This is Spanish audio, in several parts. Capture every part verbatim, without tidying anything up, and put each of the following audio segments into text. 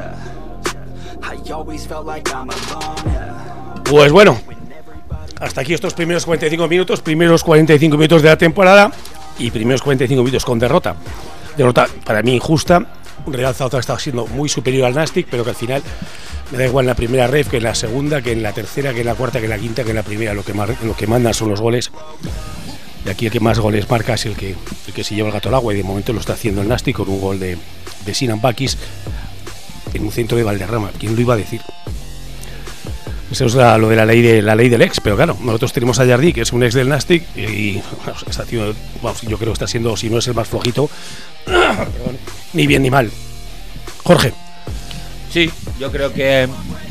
Pues bueno, hasta aquí estos primeros cuarenta y cinco minutos, primeros cuarenta y cinco minutos de la temporada y primeros cuarenta y cinco minutos con derrota. Derrota para mí injusta. Real Zaragoza estaba siendo muy superior al Nastic, pero que al final me da igual en la primera ref que en la segunda, que en la tercera, que en la cuarta, que en la quinta, que en la primera. Lo que, mar, lo que mandan son los goles. Y aquí el que más goles marca es el que, el que se lleva el gato al agua, y de momento lo está haciendo el Nastic con un gol de, de Sinan Bakis en un centro de Valderrama. ¿Quién lo iba a decir? Eso es la, lo de la ley de la ley del ex, pero claro, nosotros tenemos a Jardí, que es un ex del Nastic, y, y bueno, está haciendo, bueno, yo creo que está siendo, si no es el más flojito, ni bien ni mal. Jorge. Sí, yo creo que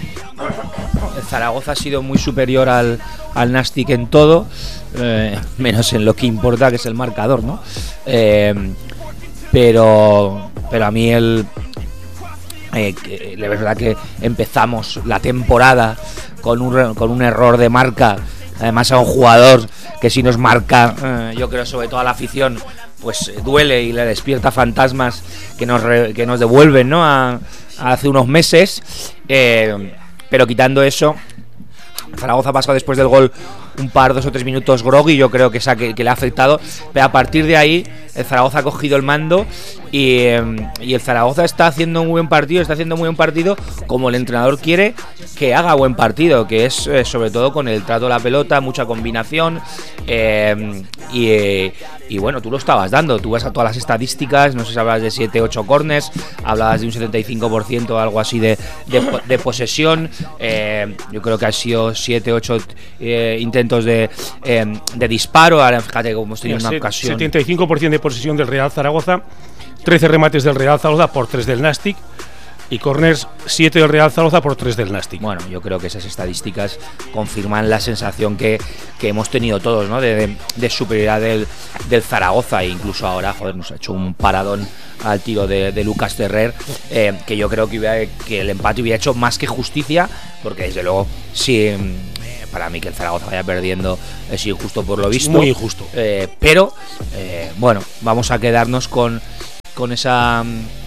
el Zaragoza ha sido muy superior al, al Nastic en todo, eh, menos en lo que importa, que es el marcador, ¿no? Eh, pero, pero a mí el... Eh, que, la verdad que empezamos la temporada con un, con un error de marca, además a un jugador que si nos marca, eh, yo creo sobre todo a la afición, pues eh, duele y le despierta fantasmas que nos, re, que nos devuelven, ¿no? a, a hace unos meses, eh, pero quitando eso, Zaragoza ha pasado después del gol un par, dos o tres minutos groggy, yo creo que, esa, que, que le ha afectado, pero a partir de ahí el Zaragoza ha cogido el mando y, eh, y el Zaragoza está haciendo un buen partido, está haciendo muy buen partido como el entrenador quiere que haga buen partido, que es eh, sobre todo con el trato de la pelota, mucha combinación, eh, y, eh, y bueno, tú lo estabas dando, tú vas a todas las estadísticas, no sé si hablabas de siete ocho corners, hablabas de un setenta y cinco por ciento algo así de, de, de posesión, eh, yo creo que ha sido siete ocho eh, intentos de, eh, de disparo. Ahora fíjate cómo hemos tenido una ocasión, setenta y cinco por ciento de posesión del Real Zaragoza, trece remates del Real Zaragoza por tres del Nastic, y corners siete del Real Zaragoza por tres del Nastic. Bueno, yo creo que esas estadísticas confirman la sensación que, que hemos tenido todos, ¿no? De, de, de superioridad del, del Zaragoza, e incluso ahora, joder, nos ha hecho un paradón al tiro de, de Lucas Ferrer, eh, que yo creo que, hubiera, que el empate hubiera hecho más que justicia, porque desde luego sí, eh, para mí que el Zaragoza vaya perdiendo es injusto por lo visto. Muy injusto. Eh, pero, eh, bueno, vamos a quedarnos con, con esa...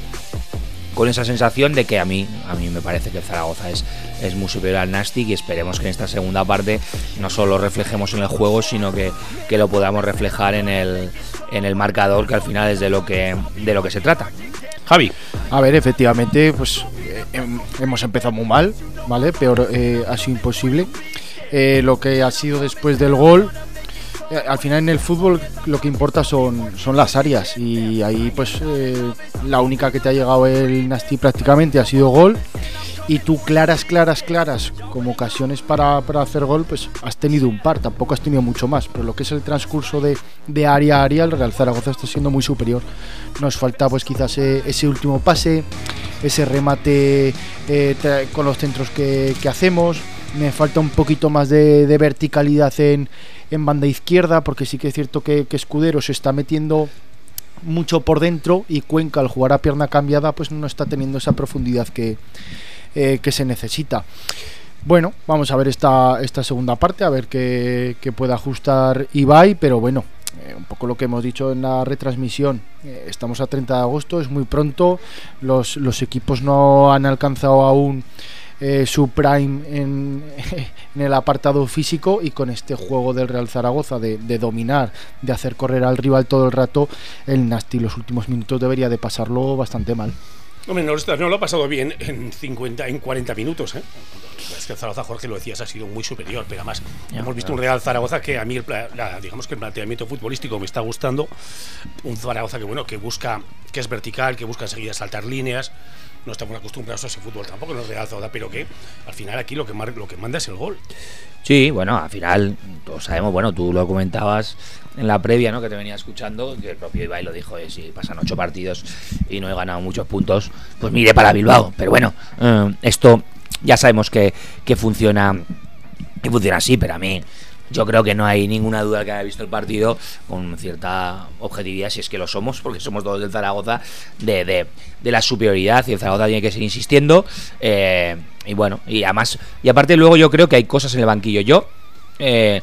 con esa sensación de que a mí a mí me parece que el Zaragoza es, es muy superior al Nastic, y esperemos que en esta segunda parte no solo reflejemos en el juego, sino que, que lo podamos reflejar en el, en el marcador, que al final es de lo que, de lo que se trata. Javi. A ver, efectivamente, pues eh, hemos empezado muy mal, ¿vale? Peor eh, ha sido imposible. Eh, lo que ha sido después del gol, eh, al final en el fútbol lo que importa son, son las áreas, y ahí pues eh, la única que te ha llegado el Nastic prácticamente ha sido gol, y tú claras, claras, claras como ocasiones para, para hacer gol, pues has tenido un par, tampoco has tenido mucho más, pero lo que es el transcurso de, de área a área, el Real Zaragoza está siendo muy superior. Nos falta pues quizás eh, ese último pase, ese remate eh, tra- con los centros que, que hacemos. Me falta un poquito más de, de verticalidad en, en banda izquierda, porque sí que es cierto que, que Escudero se está metiendo mucho por dentro, y Cuenca, al jugar a pierna cambiada, pues no está teniendo esa profundidad que, eh, que se necesita. Bueno, vamos a ver esta, esta segunda parte, a ver qué, qué puede ajustar Ibai, pero bueno, eh, un poco lo que hemos dicho en la retransmisión, eh, estamos a treinta de agosto, es muy pronto, los, los equipos no han alcanzado aún Eh, su prime en, en el apartado físico, y con este juego del Real Zaragoza de, de dominar, de hacer correr al rival todo el rato, el Nastic los últimos minutos debería de pasarlo bastante mal. Hombre, no, no lo ha pasado bien en cincuenta, en cuarenta minutos, ¿eh? Es que el Zaragoza, Jorge, lo decías, ha sido muy superior, pero además ya, hemos visto claro. un Real Zaragoza que a mí, el, la, digamos que el planteamiento futbolístico me está gustando, un Zaragoza que bueno, que busca, que es vertical, que busca enseguida saltar líneas. No estamos acostumbrados a ese fútbol tampoco, no es Real Zaragoza, pero que al final aquí lo que, mar, lo que manda es el gol. Sí, bueno, al final todos sabemos, bueno, tú lo comentabas en la previa, ¿no? Que te venía escuchando, que el propio Ibai lo dijo, eh, si pasan ocho partidos y no he ganado muchos puntos, pues mire para Bilbao. Pero bueno, eh, esto ya sabemos que, que funciona, que funciona así, pero a mí yo creo que no hay ninguna duda que haya visto el partido con cierta objetividad, si es que lo somos, porque somos todos del Zaragoza, de, de, de la superioridad, y el Zaragoza tiene que seguir insistiendo, eh, y bueno, y además, y aparte luego yo creo que hay cosas en el banquillo. Yo, eh,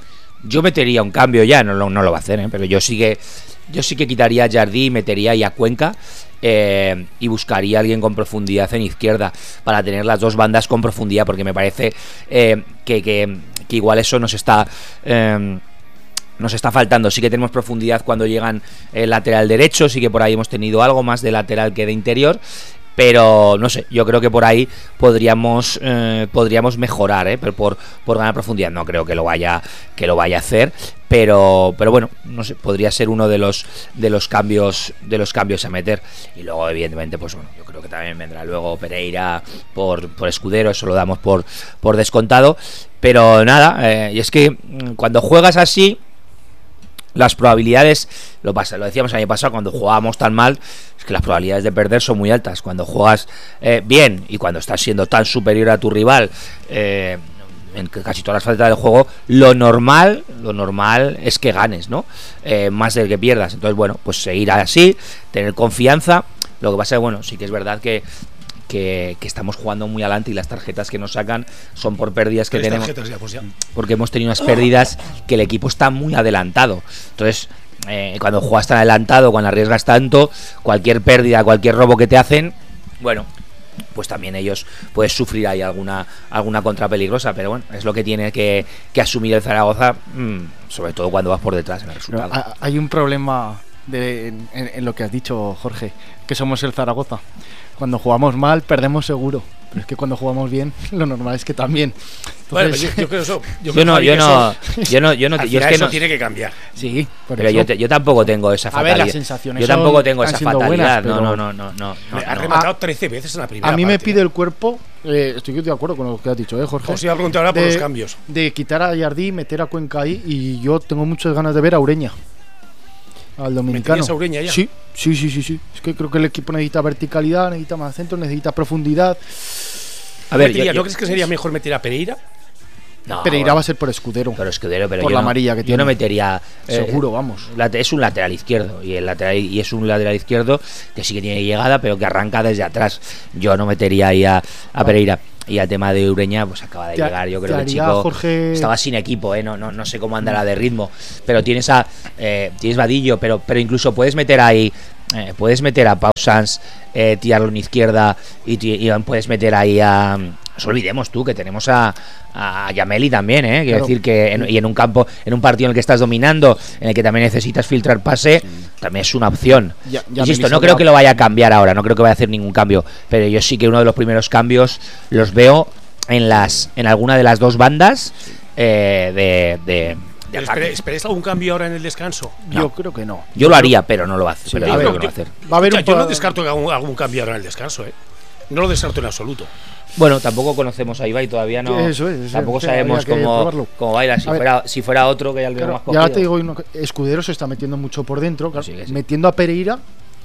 Yo metería un cambio ya, no, no, no lo va a hacer, ¿eh? Pero yo sí que yo sí que quitaría a Jardí, metería ahí a Cuenca eh, y buscaría a alguien con profundidad en izquierda para tener las dos bandas con profundidad, porque me parece eh, que, que, que igual eso nos está eh, nos está faltando. Sí que tenemos profundidad cuando llegan el lateral derecho, sí que por ahí hemos tenido algo más de lateral que de interior, pero no sé, yo creo que por ahí podríamos eh, podríamos mejorar, ¿eh? Pero por, por ganar profundidad no creo que lo vaya que lo vaya a hacer, pero pero bueno, no sé, podría ser uno de los de los cambios de los cambios a meter. Y luego evidentemente pues bueno, yo creo que también vendrá luego Pereira por, por Escudero, eso lo damos por por descontado, pero nada, eh, y es que cuando juegas así las probabilidades, lo pasa, lo decíamos el año pasado cuando jugábamos tan mal, es que las probabilidades de perder son muy altas. Cuando juegas eh, bien y cuando estás siendo tan superior a tu rival eh, en casi todas las facetas del juego, lo normal, lo normal es que ganes, ¿no? Eh, más del que pierdas. Entonces, bueno, pues seguir así, tener confianza. Lo que pasa es, bueno, sí que es verdad que Que, que estamos jugando muy adelante y las tarjetas que nos sacan son por pérdidas que tenemos ya, pues ya. Porque hemos tenido unas pérdidas que el equipo está muy adelantado. Entonces eh, cuando juegas tan adelantado, cuando arriesgas tanto, cualquier pérdida, cualquier robo que te hacen, bueno, pues también ellos puedes sufrir ahí alguna alguna contra peligrosa, pero bueno, es lo que tiene que, que asumir el Zaragoza, mmm, sobre todo cuando vas por detrás en el resultado. Pero hay un problema de, en, en lo que has dicho, Jorge, que somos el Zaragoza. Cuando jugamos mal, perdemos seguro. Pero es que cuando jugamos bien, lo normal es que también. Entonces, bueno, yo, yo creo eso. Yo, yo, no, yo, no, yo no, yo no, yo es que eso no tiene que cambiar. Sí, por pero eso. yo, te, yo tampoco tengo esa fatalidad. A ver, las sensaciones yo tampoco son, tengo esa fatalidad. Buenas, no, pero... no, no, no, no, no. Ha no. rematado trece veces en la primera. A mí parte, me pide el cuerpo. Eh, estoy de acuerdo con lo que has dicho, ¿eh, Jorge? Os iba a preguntar ahora por de, los cambios. De quitar a Jardí, meter a Cuenca ahí, y yo tengo muchas ganas de ver a Ureña. Al dominicano. ¿A Ureña ya? Sí, sí, sí, sí, sí. Es que creo que el equipo necesita verticalidad, necesita más centro, necesita profundidad. A ver, metería, yo, yo, ¿no crees que sería mejor meter a Pereira? No, Pereira bueno, va a ser por Escudero. Pero Escudero, pero por yo la no, amarilla que yo tiene. no metería. Eh, Seguro, vamos. Es un lateral izquierdo y el lateral y es un lateral izquierdo que sí que tiene llegada, pero que arranca desde atrás. Yo no metería ahí a, a Pereira. Y al tema de Ureña, pues acaba de te, llegar. Yo creo que el haría, chico Jorge... estaba sin equipo, ¿eh? No, no, no sé cómo andará de ritmo. Pero tienes a eh, tienes Vadillo, pero, pero incluso puedes meter ahí. Eh, puedes meter a Pau Sanz, eh, tirarlo en izquierda y, y puedes meter ahí a. No olvidemos tú que tenemos a, a Yameli también, ¿eh? Quiero claro. decir que en, y en un campo, en un partido en el que estás dominando, en el que también necesitas filtrar pase, sí. También es una opción. Ya, ya Insisto, no creo que lo vaya a cambiar ahora, no creo que vaya a hacer ningún cambio, pero yo sí que uno de los primeros cambios los veo en las, en alguna de las dos bandas eh, de, de ¿Esperáis algún cambio ahora en el descanso? No. Yo creo que no. Yo lo haría, pero no lo hace. Sí, pero yo yo creo que que no va a hacer. Va a haber o sea, un yo no descarto algún, algún cambio ahora en el descanso, ¿eh? No lo descarto en absoluto. Bueno, tampoco conocemos a Ibai, todavía no. Eso es, eso tampoco es, sabemos cómo, cómo baila. Si fuera, si fuera otro que ya lo claro, más cogido. Ya te digo, Escudero se está metiendo mucho por dentro. Claro, sí, sí. Metiendo a Pereira,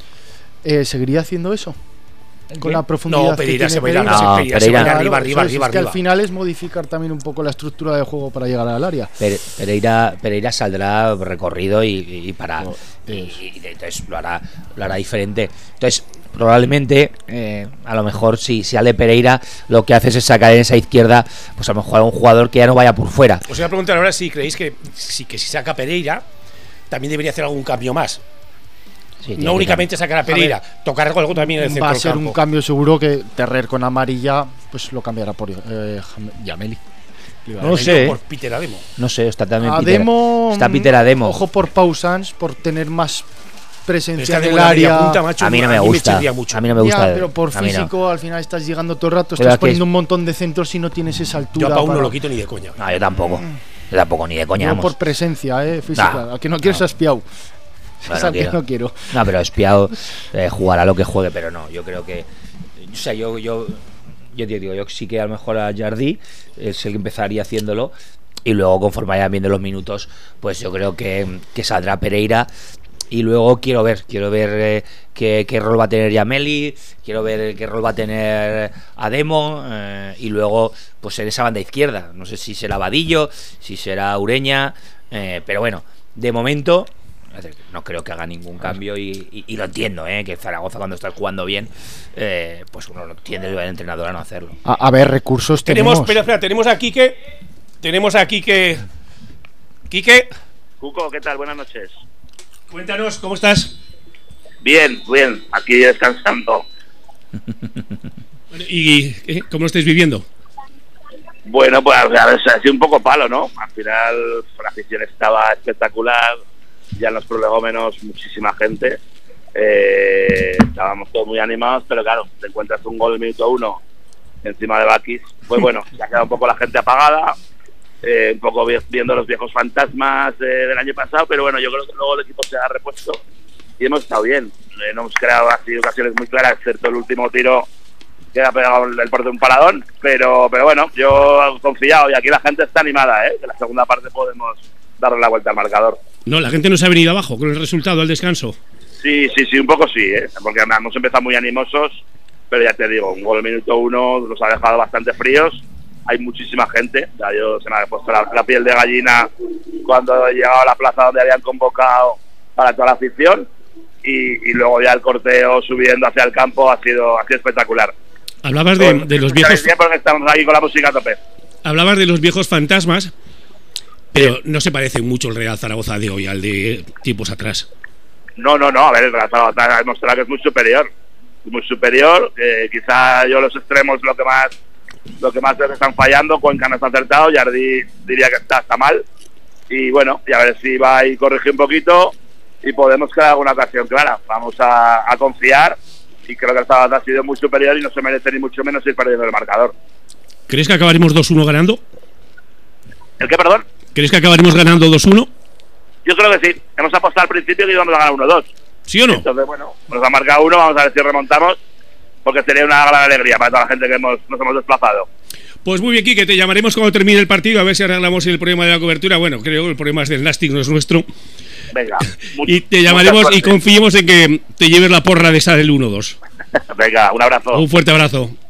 eh, ¿seguiría haciendo eso? Con la profundidad no, Pereira que se tiene Pereira, no, Pereira, Pereira, se Pereira arriba, arriba, arriba, es que arriba. al final es modificar también un poco la estructura del juego para llegar al área. Pereira, Pereira saldrá recorrido y, y para no, y, y entonces lo hará, lo hará diferente. Entonces probablemente eh, a lo mejor si, si Ale Pereira lo que haces es sacar en esa izquierda, pues a lo mejor a un jugador que ya no vaya por fuera. Os voy a preguntar ahora si creéis que si, que si saca Pereira también debería hacer algún cambio más. Sí, no únicamente sacar a Pereira, a ver, tocar algo también en el centro va a ser del campo. Un cambio seguro que Terrer con amarilla pues lo cambiará por eh, Yameli. No sé. Por Peter Ademo. No sé, está también Ademo, Peter, está Peter Ademo. Ojo por Pau Sanz por tener más presencia en el área. Punta, macho, a mí no me gusta. Me a mí no me gusta. Ya, pero por físico no. Al final estás llegando todo el rato, estás pero poniendo es... un montón de centros y no tienes esa altura. Yo a Pau para... no lo quito ni de coña. No, yo tampoco. Yo tampoco ni de coña. No por presencia, eh, física. Nah, a que no quieres no. espiado. Bueno, no, quiero. no quiero. No, pero espiado eh, jugará lo que juegue, pero no, yo creo que. O sea, yo, yo, yo te digo, yo sí que a lo mejor a Jardí es el que empezaría haciéndolo. Y luego, conforme vayan viendo los minutos, pues yo creo que, que saldrá Pereira. Y luego quiero ver, quiero ver eh, qué, qué rol va a tener Yameli, quiero ver qué rol va a tener Ademo, eh, y luego, pues en esa banda izquierda. No sé si será Vadillo, si será Ureña, eh, pero bueno, de momento. No creo que haga ningún cambio y, y, y lo entiendo, ¿eh? Que Zaragoza cuando estás jugando bien, eh, pues uno lo entiende el entrenador a no hacerlo. A, a ver, recursos tenemos. Tenemos, espera, espera, tenemos aquí que tenemos aquí que Quique. Cuco, ¿qué tal? Buenas noches. Cuéntanos, ¿cómo estás? Bien, bien, aquí descansando. ¿Y eh, cómo lo estáis viviendo? Bueno, pues a ver, ha sido un poco palo, ¿no? Al final la afición estaba espectacular, ya en los prolegómenos muchísima gente, eh, estábamos todos muy animados, pero claro, te encuentras un gol del minuto uno encima de Bakis, pues bueno, se ha quedado un poco la gente apagada, eh, un poco viendo los viejos fantasmas eh, del año pasado, pero bueno, yo creo que luego el equipo se ha repuesto y hemos estado bien, eh, no hemos creado así ocasiones muy claras, excepto el último tiro que ha pegado el porte de un paradón, pero pero bueno, yo he confiado y aquí la gente está animada, ¿eh? Que en la segunda parte podemos darle la vuelta al marcador. No, la gente no se ha venido abajo con el resultado al descanso. Sí, sí, sí, un poco sí, ¿eh? Porque hemos empezado muy animosos, pero ya te digo, un gol de minuto uno nos ha dejado bastante fríos, hay muchísima gente, o sea, yo se me ha puesto la, la piel de gallina cuando he llegado a la plaza donde habían convocado para toda la afición y, y luego ya el corteo subiendo hacia el campo ha sido, ha sido espectacular. Hablabas de, de los viejos. Porque estamos aquí con la música a tope. Hablabas de los viejos fantasmas, pero no se parece mucho el Real Zaragoza de hoy al de tiempos atrás. No, no, no. A ver, el Real Zaragoza ha demostrado que es muy superior, muy superior. Eh, quizá yo los extremos lo que más, lo que más veces están fallando. Cuenca no está acertado. Jardí diría que está, está mal. Y bueno, y a ver si va y corrige un poquito y podemos crear alguna ocasión clara. Vamos a, a confiar. Y creo que el Zaragoza ha sido muy superior y no se merece ni mucho menos ir perdiendo el marcador. ¿Crees que acabaremos dos uno ganando? ¿El qué, perdón? ¿Crees que acabaremos ganando dos uno? Yo creo que sí. Hemos apostado al principio que íbamos a ganar uno dos. ¿Sí o no? Entonces, bueno, nos ha marcado uno, vamos a ver si remontamos, porque sería una gran alegría para toda la gente que hemos, nos hemos desplazado. Pues muy bien, Quique, te llamaremos cuando termine el partido a ver si arreglamos el problema de la cobertura. Bueno, creo que el problema es del Nastic, no es nuestro. Venga. Y te llamaremos y confiemos en que te lleves la porra de esa del uno dos. Venga, un abrazo. Un fuerte abrazo.